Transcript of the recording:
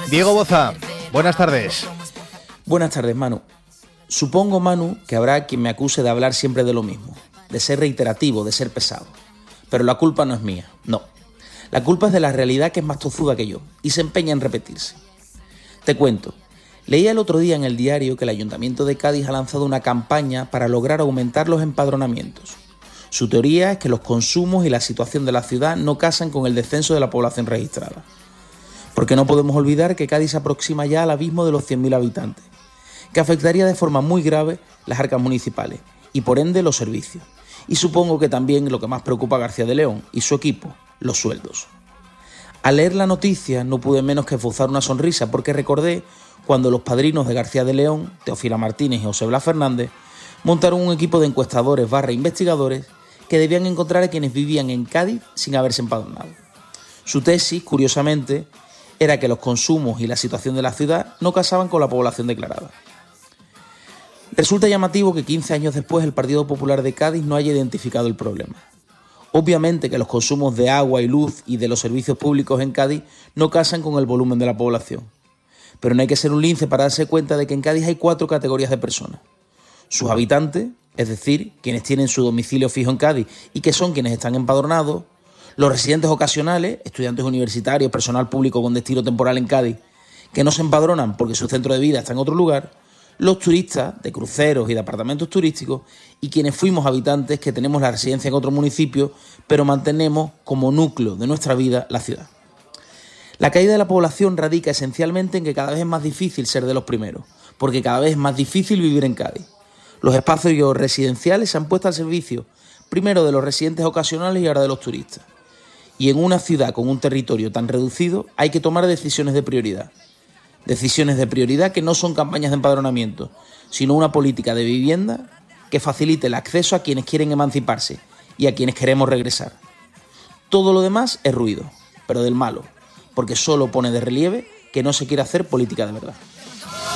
Diego Boza, buenas tardes. Buenas tardes, Manu. Supongo, Manu, que habrá quien me acuse de hablar siempre de lo mismo, de ser reiterativo, de ser pesado. Pero la culpa no es mía, no. La culpa es de la realidad, que es más tozuda que yo y se empeña en repetirse. Te cuento. Leía el otro día en el diario que el Ayuntamiento de Cádiz ha lanzado una campaña para lograr aumentar los empadronamientos. Su teoría es que los consumos y la situación de la ciudad no casan con el descenso de la población registrada. Porque no podemos olvidar que Cádiz se aproxima ya al abismo de los 100.000 habitantes, que afectaría de forma muy grave las arcas municipales y por ende los servicios. Y supongo que también lo que más preocupa a García de León y su equipo, los sueldos. Al leer la noticia no pude menos que esbozar una sonrisa porque recordé cuando los padrinos de García de León, Teófila Martínez y José Blas Fernández, montaron un equipo de encuestadores / investigadores que debían encontrar a quienes vivían en Cádiz sin haberse empadronado. Su tesis, curiosamente, era que los consumos y la situación de la ciudad no casaban con la población declarada. Resulta llamativo que 15 años después el Partido Popular de Cádiz no haya identificado el problema. Obviamente que los consumos de agua y luz y de los servicios públicos en Cádiz no casan con el volumen de la población. Pero no hay que ser un lince para darse cuenta de que en Cádiz hay 4 categorías de personas. Sus habitantes, es decir, quienes tienen su domicilio fijo en Cádiz y que son quienes están empadronados, los residentes ocasionales, estudiantes universitarios, personal público con destino temporal en Cádiz, que no se empadronan porque su centro de vida está en otro lugar, los turistas de cruceros y de apartamentos turísticos y quienes fuimos habitantes que tenemos la residencia en otro municipio, pero mantenemos como núcleo de nuestra vida la ciudad. La caída de la población radica esencialmente en que cada vez es más difícil ser de los primeros, porque cada vez es más difícil vivir en Cádiz. Los espacios residenciales se han puesto al servicio, primero de los residentes ocasionales y ahora de los turistas. Y en una ciudad con un territorio tan reducido hay que tomar decisiones de prioridad. Decisiones de prioridad que no son campañas de empadronamiento, sino una política de vivienda que facilite el acceso a quienes quieren emanciparse y a quienes queremos regresar. Todo lo demás es ruido, pero del malo, porque solo pone de relieve que no se quiere hacer política de verdad.